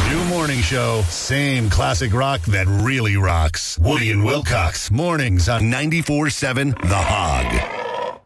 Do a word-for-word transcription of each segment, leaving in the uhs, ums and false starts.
New morning show, same classic rock that really rocks. Woody and Wilcox, mornings on ninety-four point seven The Hog.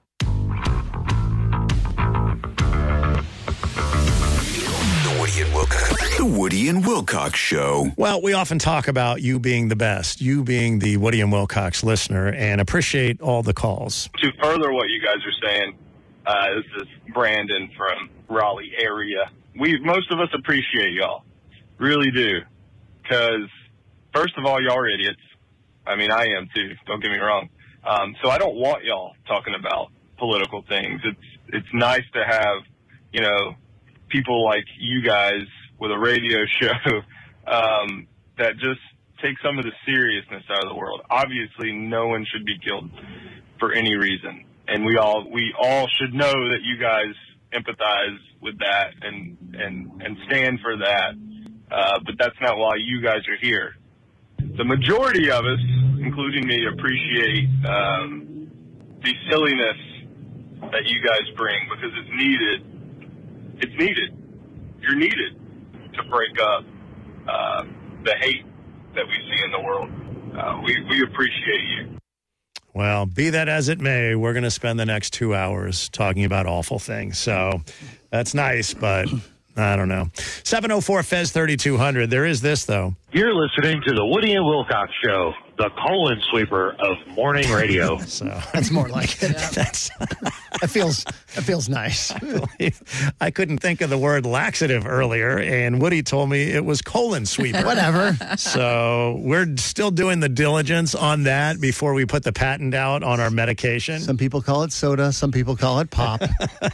The Woody and Wilcox. The Woody and Wilcox Show. Well, we often talk about you being the best, you being the Woody and Wilcox listener, and appreciate all the calls. To further what you guys are saying, uh, this is Brandon from Raleigh area. We most of us appreciate y'all, really do, because first of all, y'all are idiots. I mean, I am too. Don't get me wrong. Um, so I don't want y'all talking about political things. It's it's nice to have, you know, people like you guys with a radio show um, that just take some of the seriousness out of the world. Obviously, no one should be killed for any reason, and we all we all should know that you guys empathize with that and and and stand for that. Uh, but that's not why you guys are here. The majority of us, including me, appreciate um, the silliness that you guys bring because it's needed. It's needed. You're needed to break up uh, the hate that we see in the world. Uh, we, we appreciate you. Well, be that as it may, we're going to spend the next two hours talking about awful things. So that's nice, but I don't know. seven oh four Fez thirty-two hundred. There is this, though. You're listening to the Woody and Wilcox Show, the colon sweeper of morning radio. So That's more like it. that's, That feels that feels nice. I believe I couldn't think of the word laxative earlier, and Woody told me it was colon sweeper. Whatever. So we're still doing the diligence on that before we put the patent out on our medication. Some people call it soda. Some people call it pop.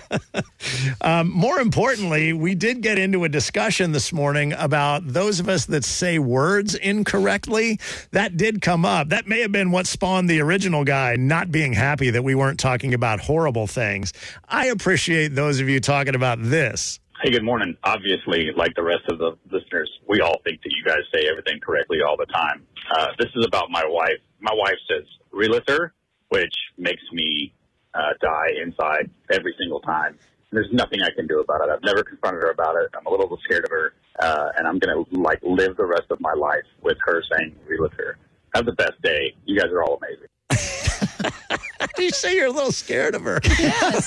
Um, more importantly, we did get into a discussion this morning about those of us that say words incorrectly. That did come up. That may have been what spawned the original guy not being happy that we weren't talking about horrible things. I appreciate those of you talking about this. Hey, good morning. Obviously, like the rest of the listeners, we all think that you guys say everything correctly all the time. Uh, this is about my wife. My wife says realtor, which makes me uh, die inside every single time. There's nothing I can do about it. I've never confronted her about it. I'm a little scared of her, uh, and I'm going to like live the rest of my life with her saying realtor. Have the best day. You guys are all amazing. You say you're a little scared of her. Yes.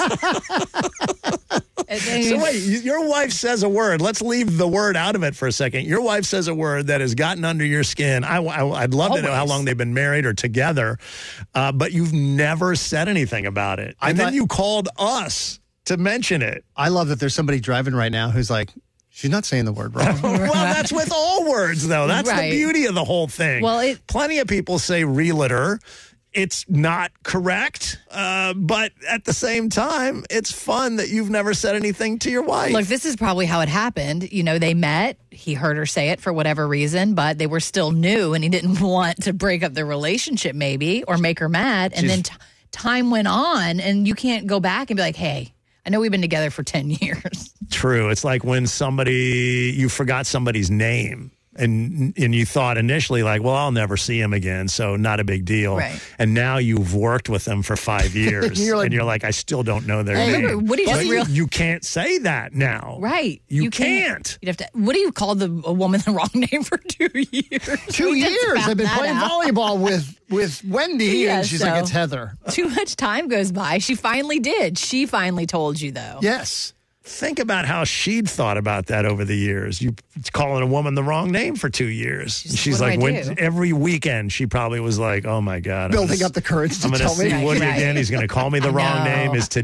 So wait, your wife says a word. Let's leave the word out of it for a second. Your wife says a word that has gotten under your skin. I, I, I'd love Always. to know how long they've been married or together, uh, but you've never said anything about it. I And thought- then you called us to mention it. I love that there's somebody driving right now who's like, she's not saying the word wrong. Well, that's with all words, though. That's Right. the beauty of the whole thing. Well, it- Plenty of people say realtor. It's not correct, uh, but at the same time, it's fun that you've never said anything to your wife. Look, this is probably how it happened. You know, they met. He heard her say it for whatever reason, but they were still new, and he didn't want to break up the relationship, maybe, or make her mad. And She's- then t- time went on, and you can't go back and be like, hey, I know we've been together for ten years. True. It's like when somebody, you forgot somebody's name. And and you thought initially like, well, I'll never see him again, so not a big deal. Right. And now you've worked with them for five years, You're like- and you're like, I still don't know their Hey, name. remember, Woody But just you, real- you can't say that now. Right. You, can't. You'd have to. What do you call the a woman the wrong name for two years? Two We just years. found I've been that playing out. volleyball with, with Wendy, Yeah, and she's so- like, it's Heather. Too much time goes by. She finally did. She finally told you, though. Yes. Think about how she'd thought about that over the years. You calling a woman the wrong name for two years. She's, She's what like, do I when, do? every weekend, she probably was like, oh my God. I'm Building gonna, up the courage to I'm going to tell see me. Woody Right. again. He's going to call me the I wrong know. name. Is to